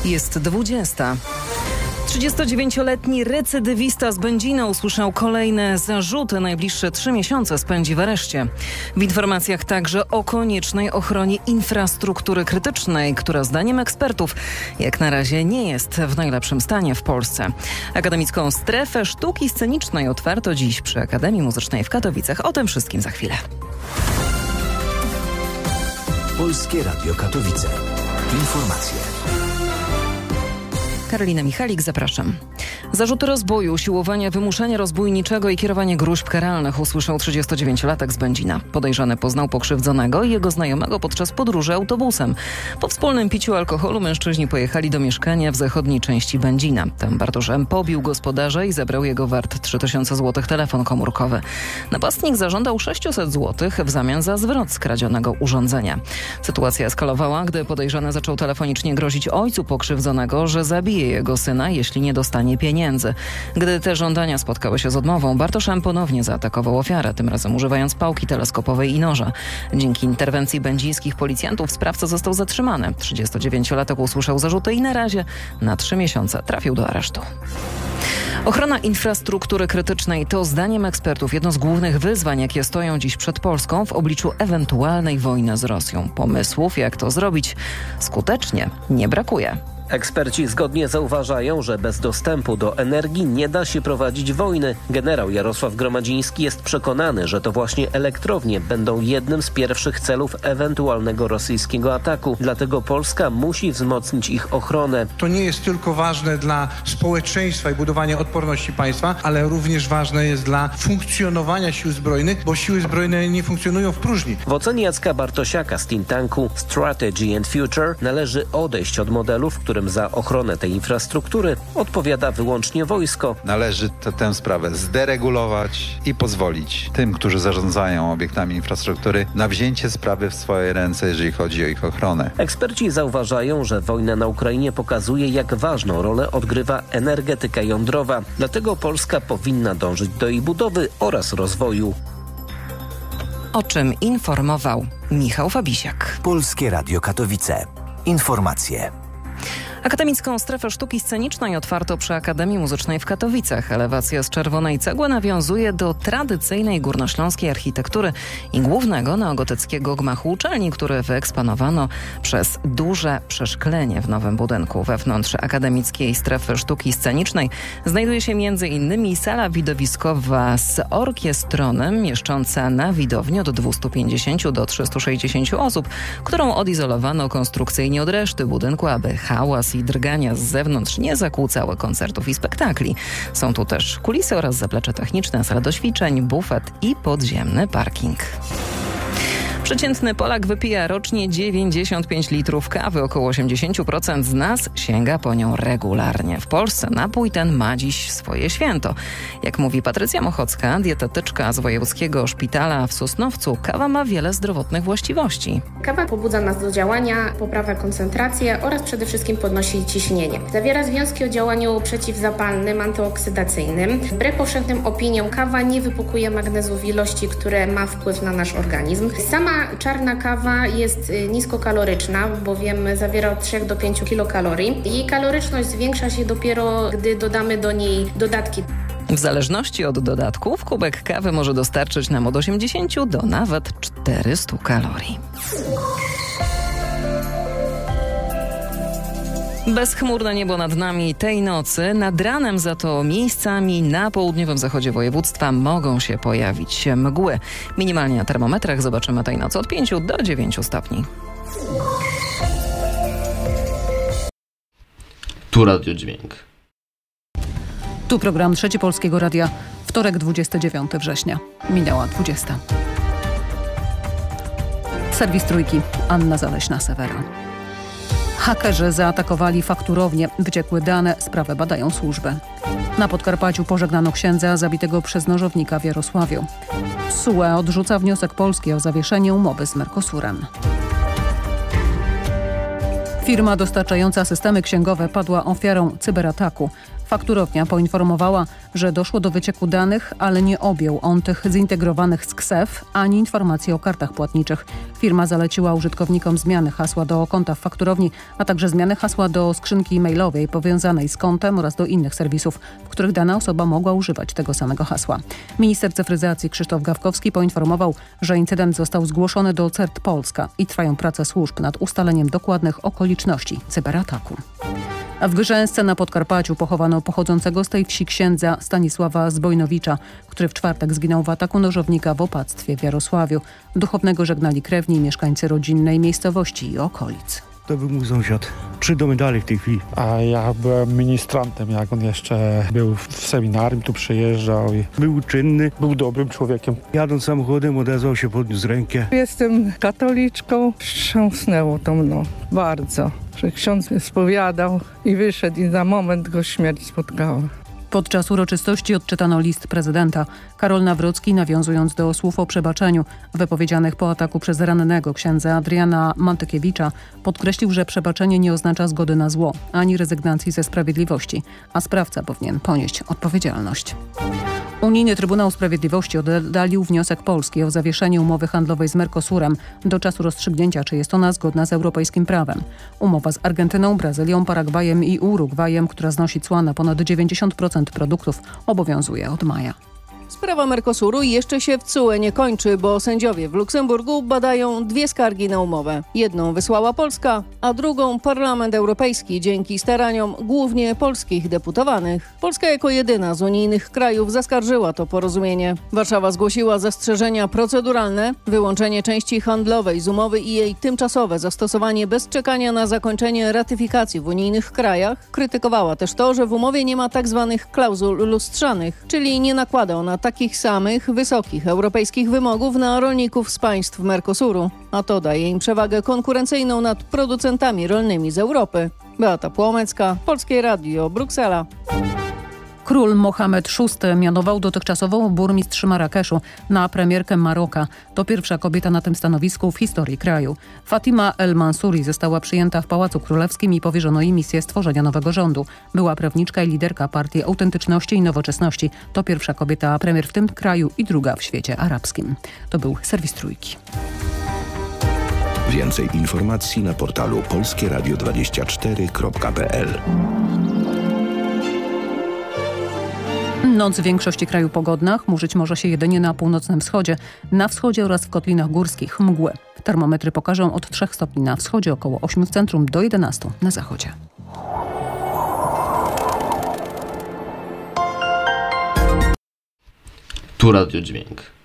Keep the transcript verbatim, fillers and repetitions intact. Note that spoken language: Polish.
Jest dwudziesta. trzydziestodziewięcioletni recydywista z Będzina usłyszał kolejne zarzuty. Najbliższe trzy miesiące spędzi w areszcie. W informacjach także o koniecznej ochronie infrastruktury krytycznej, która zdaniem ekspertów jak na razie nie jest w najlepszym stanie w Polsce. Akademicką strefę sztuki scenicznej otwarto dziś przy Akademii Muzycznej w Katowicach. O tym wszystkim za chwilę. Polskie Radio Katowice. Informacje. Karolina Michalik, zapraszam. Zarzuty rozboju, siłowania, wymuszania rozbójniczego i kierowania gróźb karalnych usłyszał trzydziestodziewięciolatek z Będzina. Podejrzany poznał pokrzywdzonego i jego znajomego podczas podróży autobusem. Po wspólnym piciu alkoholu mężczyźni pojechali do mieszkania w zachodniej części Będzina. Tam Bartosz M. pobił gospodarza i zabrał jego wart trzy tysiące złotych telefon komórkowy. Napastnik zażądał sześćset złotych w zamian za zwrot skradzionego urządzenia. Sytuacja eskalowała, gdy podejrzany zaczął telefonicznie grozić ojcu pokrzywdzonego, że zabije jego syna, jeśli nie dostanie pieniędzy. Gdy te żądania spotkały się z odmową, Bartosz M. ponownie zaatakował ofiarę, tym razem używając pałki teleskopowej i noża. Dzięki interwencji będzińskich policjantów sprawca został zatrzymany. trzydziestodziewięciolatek usłyszał zarzuty i na razie na trzy miesiące trafił do aresztu. Ochrona infrastruktury krytycznej to zdaniem ekspertów jedno z głównych wyzwań, jakie stoją dziś przed Polską w obliczu ewentualnej wojny z Rosją. Pomysłów, jak to zrobić skutecznie, nie brakuje. Eksperci zgodnie zauważają, że bez dostępu do energii nie da się prowadzić wojny. Generał Jarosław Gromadziński jest przekonany, że to właśnie elektrownie będą jednym z pierwszych celów ewentualnego rosyjskiego ataku. Dlatego Polska musi wzmocnić ich ochronę. To nie jest tylko ważne dla społeczeństwa i budowania odporności państwa, ale również ważne jest dla funkcjonowania sił zbrojnych, bo siły zbrojne nie funkcjonują w próżni. W ocenie Jacka Bartosiaka z think tanku Strategy and Future należy odejść od modelu, w którym za ochronę tej infrastruktury odpowiada wyłącznie wojsko. Należy te, tę sprawę zderegulować i pozwolić tym, którzy zarządzają obiektami infrastruktury, na wzięcie sprawy w swoje ręce, jeżeli chodzi o ich ochronę. Eksperci zauważają, że wojna na Ukrainie pokazuje, jak ważną rolę odgrywa energetyka jądrowa. Dlatego Polska powinna dążyć do jej budowy oraz rozwoju. O czym informował Michał Fabisiak. Polskie Radio Katowice. Informacje. Akademicką strefę sztuki scenicznej otwarto przy Akademii Muzycznej w Katowicach. Elewacja z czerwonej cegły nawiązuje do tradycyjnej górnośląskiej architektury i głównego neogotyckiego gmachu uczelni, który wyeksponowano przez duże przeszklenie w nowym budynku. Wewnątrz akademickiej strefy sztuki scenicznej znajduje się między innymi sala widowiskowa z orkiestronem, mieszcząca na widowni od dwustu pięćdziesięciu do trzystu sześćdziesięciu osób, którą odizolowano konstrukcyjnie od reszty budynku, aby hałas i drgania z zewnątrz nie zakłócały koncertów i spektakli. Są tu też kulisy oraz zaplecze techniczne, sala do ćwiczeń, bufet i podziemny parking. Przeciętny Polak wypija rocznie dziewięćdziesiąt pięć litrów kawy. Około osiemdziesiąt procent z nas sięga po nią regularnie. W Polsce napój ten ma dziś swoje święto. Jak mówi Patrycja Mochocka, dietetyczka z Wojewódzkiego Szpitala w Sosnowcu, kawa ma wiele zdrowotnych właściwości. Kawa pobudza nas do działania, poprawia koncentrację oraz przede wszystkim podnosi ciśnienie. Zawiera związki o działaniu przeciwzapalnym, antyoksydacyjnym. Wbrew powszechnym opiniom kawa nie wypukuje magnezu w ilości, które ma wpływ na nasz organizm. Sama czarna kawa jest niskokaloryczna, bowiem zawiera od trzech do pięciu kilokalorii. Jej kaloryczność zwiększa się dopiero, gdy dodamy do niej dodatki. W zależności od dodatków kubek kawy może dostarczyć nam od osiemdziesięciu do nawet czterystu kalorii. Bezchmurne niebo nad nami tej nocy. Nad ranem za to miejscami na południowym zachodzie województwa mogą się pojawić mgły. Minimalnie na termometrach zobaczymy tej nocy od pięciu do dziewięciu stopni. Tu Radio Dźwięk. Tu program Trzeci Polskiego Radia. Wtorek, dwudziestego dziewiątego września. Minęła dwudziesta. Serwis Trójki. Anna Zaleśna-Sewera. Hakerzy zaatakowali fakturownię. Wyciekły dane, sprawę badają służby. Na Podkarpaciu pożegnano księdza zabitego przez nożownika w Jarosławiu. S U E odrzuca wniosek Polski o zawieszenie umowy z Mercosurem. Firma dostarczająca systemy księgowe padła ofiarą cyberataku. Fakturownia poinformowała, że doszło do wycieku danych, ale nie objął on tych zintegrowanych z K S E F ani informacji o kartach płatniczych. Firma zaleciła użytkownikom zmiany hasła do konta w fakturowni, a także zmiany hasła do skrzynki e-mailowej powiązanej z kontem oraz do innych serwisów, w których dana osoba mogła używać tego samego hasła. Minister cyfryzacji Krzysztof Gawkowski poinformował, że incydent został zgłoszony do C E R T Polska i trwają prace służb nad ustaleniem dokładnych okoliczności cyberataku. A w Grzęsce na Podkarpaciu pochowano pochodzącego z tej wsi księdza Stanisława Zbojnowicza, który w czwartek zginął w ataku nożownika w opactwie w Jarosławiu. Duchownego żegnali krewni, mieszkańcy rodzinnej miejscowości i okolic. To był mój sąsiad. Trzy domy dalej w tej chwili. A ja byłem ministrantem, jak on jeszcze był w seminarium, tu przyjeżdżał. I był czynny. Był dobrym człowiekiem. Jadąc samochodem odezwał się, podniósł rękę. Jestem katoliczką. Wstrząsnęło to mną bardzo, że ksiądz spowiadał i wyszedł i za moment go śmierć spotkała. Podczas uroczystości odczytano list prezydenta. Karol Nawrocki, nawiązując do słów o przebaczeniu wypowiedzianych po ataku przez rannego księdza Adriana Mantykiewicza, podkreślił, że przebaczenie nie oznacza zgody na zło, ani rezygnacji ze sprawiedliwości, a sprawca powinien ponieść odpowiedzialność. Unijny Trybunał Sprawiedliwości oddalił wniosek Polski o zawieszenie umowy handlowej z Mercosurem do czasu rozstrzygnięcia, czy jest ona zgodna z europejskim prawem. Umowa z Argentyną, Brazylią, Paragwajem i Urugwajem, która znosi cła na ponad dziewięćdziesiąt procent produktów, obowiązuje od maja. Sprawa Mercosuru jeszcze się w C U E nie kończy, bo sędziowie w Luksemburgu badają dwie skargi na umowę. Jedną wysłała Polska, a drugą Parlament Europejski dzięki staraniom głównie polskich deputowanych. Polska jako jedyna z unijnych krajów zaskarżyła to porozumienie. Warszawa zgłosiła zastrzeżenia proceduralne, wyłączenie części handlowej z umowy i jej tymczasowe zastosowanie bez czekania na zakończenie ratyfikacji w unijnych krajach. Krytykowała też to, że w umowie nie ma tzw. klauzul lustrzanych, czyli nie nakłada ona takich samych, wysokich europejskich wymogów na rolników z państw Mercosuru, a to daje im przewagę konkurencyjną nad producentami rolnymi z Europy. Beata Płomecka, Polskie Radio, Bruksela. Król Mohamed szósty mianował dotychczasową burmistrz Marrakeszu na premierkę Maroka. To pierwsza kobieta na tym stanowisku w historii kraju. Fatima El Mansouri została przyjęta w Pałacu Królewskim i powierzono jej misję stworzenia nowego rządu. Była prawniczka i liderka Partii Autentyczności i Nowoczesności. To pierwsza kobieta premier w tym kraju i druga w świecie arabskim. To był serwis Trójki. Więcej informacji na portalu polskie radio dwadzieścia cztery kropka p l. Noc w większości kraju pogodna, chmurzyć może się jedynie na północnym wschodzie, na wschodzie oraz w kotlinach górskich mgły. Termometry pokażą od trzech stopni na wschodzie, około ośmiu w centrum do jedenastu na zachodzie. Tu Radio Dźwięk.